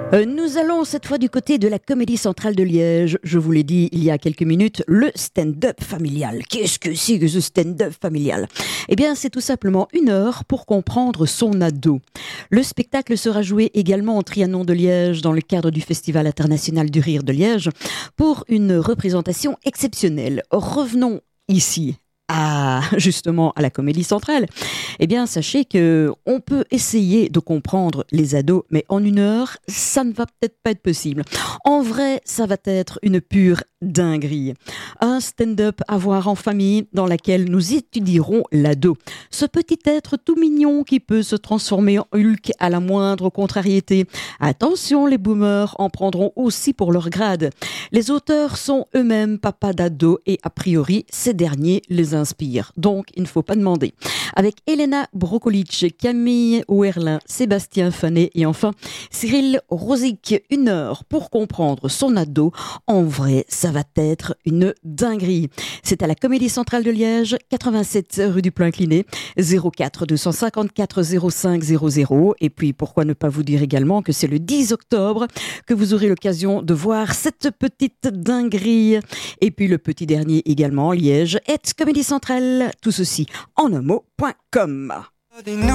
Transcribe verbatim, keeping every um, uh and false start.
Euh, nous allons cette fois du côté de la Comédie Centrale de Liège. Je vous l'ai dit il y a quelques minutes, le stand-up familial. Qu'est-ce que c'est que ce stand-up familial ? Eh bien, c'est tout simplement une heure pour comprendre son ado. Le spectacle sera joué également au Trianon de Liège dans le cadre du Festival international du rire de Liège pour une représentation exceptionnelle. Revenons ici à, justement, à la Comédie Centrale. Eh bien, sachez que on peut essayer de comprendre les ados, mais en une heure, ça ne va peut-être pas être possible. En vrai, ça va être une pure dinguerie. Un stand-up à voir en famille dans laquelle nous étudierons l'ado. Ce petit être tout mignon qui peut se transformer en Hulk à la moindre contrariété. Attention, les boomers en prendront aussi pour leur grade. Les auteurs sont eux-mêmes papas d'ados et a priori, ces derniers les inspirent. Donc, il ne faut pas demander. Avec Elena Brokolic, Camille Ouerlin, Sébastien Fanet et enfin Cyril Rosic, une heure pour comprendre son ado. En vrai, ça va être une dinguerie. C'est à la Comédie Centrale de Liège, quatre-vingt-sept rue du Plaincliné, zéro quatre deux cent cinquante-quatre zéro cinq zéro zéro. Et puis, pourquoi ne pas vous dire également que c'est le dix octobre que vous aurez l'occasion de voir cette petite dinguerie. Et puis, le petit dernier également, Liège, est Comédie Centrale. Tout ceci en un mot point com.